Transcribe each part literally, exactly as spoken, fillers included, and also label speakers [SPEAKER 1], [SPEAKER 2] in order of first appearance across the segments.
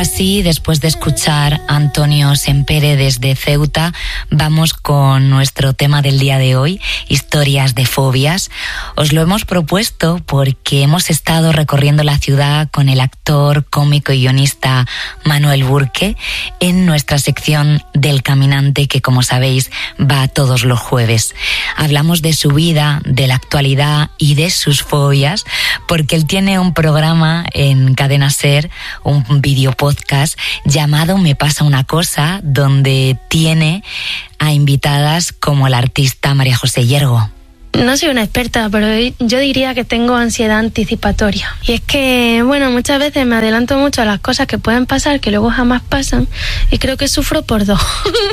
[SPEAKER 1] ahora sí, después de escuchar a Antonio Sempere desde Ceuta, vamos con nuestro tema del día de hoy, historias de fobias. Os lo hemos propuesto porque hemos estado recorriendo la ciudad con el actor, cómico y guionista Manuel Burke en nuestra sección del Caminante, que como sabéis va todos los jueves. Hablamos de su vida, de la actualidad y de sus fobias, porque él tiene un programa en Cadena Ser, un video podcast llamado Me pasa una cosa, donde tiene a invitadas como la artista María José Yergo.
[SPEAKER 2] No soy una experta, pero yo diría que tengo ansiedad anticipatoria. Y es que, bueno, muchas veces me adelanto mucho a las cosas que pueden pasar, que luego jamás pasan, y creo que sufro por dos.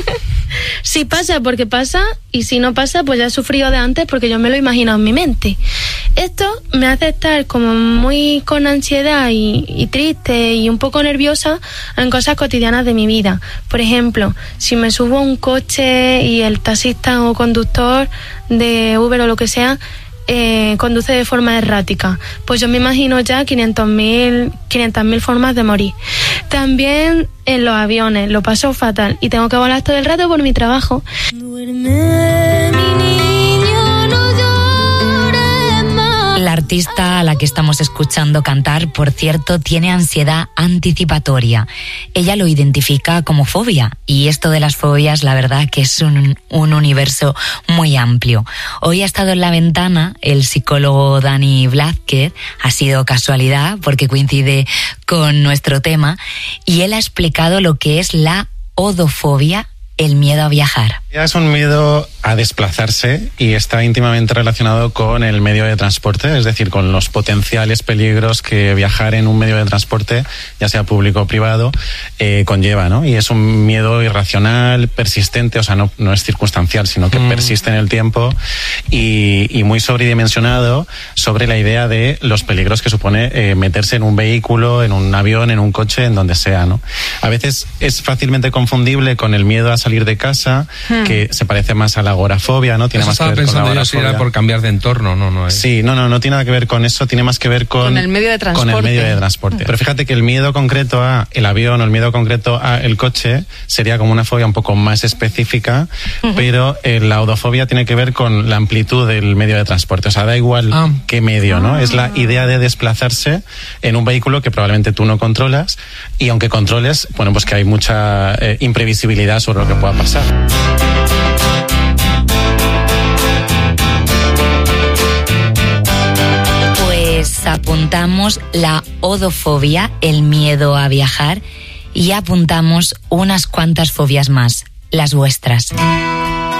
[SPEAKER 2] Si pasa, porque pasa, y si no pasa, pues ya he sufrido de antes porque yo me lo he imaginado en mi mente. Esto me hace estar como muy con ansiedad y, y triste y un poco nerviosa en cosas cotidianas de mi vida. Por ejemplo, si me subo a un coche y el taxista o conductor de Uber o lo que sea eh, conduce de forma errática, pues yo me imagino ya quinientas mil formas de morir. También en los aviones lo paso fatal y tengo que volar todo el rato por mi trabajo. Duerme, mi niño, no llores más.
[SPEAKER 1] La artista a la que estamos escuchando cantar, por cierto, tiene ansiedad anticipatoria. Ella lo identifica como fobia, y esto de las fobias, la verdad que es un, un universo muy amplio. Hoy ha estado en La Ventana el psicólogo Dani Blázquez, ha sido casualidad porque coincide con nuestro tema, y él ha explicado lo que es la odofobia, el miedo a viajar.
[SPEAKER 3] Es un miedo a desplazarse y está íntimamente relacionado con el medio de transporte, es decir, con los potenciales peligros que viajar en un medio de transporte, ya sea público o privado, eh, conlleva, ¿no? Y es un miedo irracional, persistente, o sea, no, no es circunstancial, sino que mm. persiste en el tiempo y, y muy sobredimensionado sobre la idea de los peligros que supone eh, meterse en un vehículo, en un avión, en un coche, en donde sea, ¿no? A veces es fácilmente confundible con el miedo a salir de casa, hmm. que se parece más a la agorafobia, ¿no? Tiene
[SPEAKER 4] eso
[SPEAKER 3] más que ver con la
[SPEAKER 4] agorafobia.
[SPEAKER 3] agorafobia.
[SPEAKER 4] Yo si era por cambiar de entorno, no, no es.
[SPEAKER 3] Sí, no, no, no tiene nada que ver con eso, tiene más que ver con,
[SPEAKER 5] con el medio de transporte.
[SPEAKER 3] Con el medio de transporte. Pero fíjate que el miedo concreto a el avión o el miedo concreto a el coche sería como una fobia un poco más específica, uh-huh. pero eh, la odofobia tiene que ver con la amplitud del medio de transporte. O sea, da igual ah. qué medio, ¿no? Ah. Es la idea de desplazarse en un vehículo que probablemente tú no controlas, y aunque controles, bueno, pues que hay mucha eh, imprevisibilidad sobre lo que pueda pasar.
[SPEAKER 1] Pues apuntamos la odofobia, el miedo a viajar, y apuntamos unas cuantas fobias más, las vuestras.